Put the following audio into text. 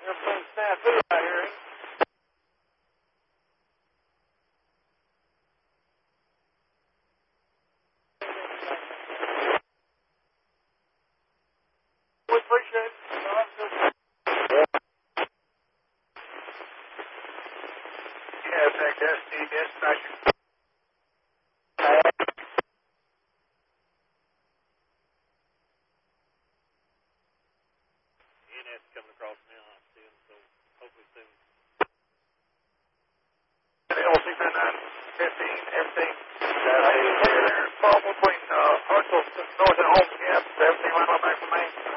Everything's snafu right here. We appreciate it. Yeah, thank you. Dispatcher. ENS coming across now, I see him, so hopefully soon. LC 15, everything. Problem between Hartsville North and Holmes, yeah, everything right on back from me.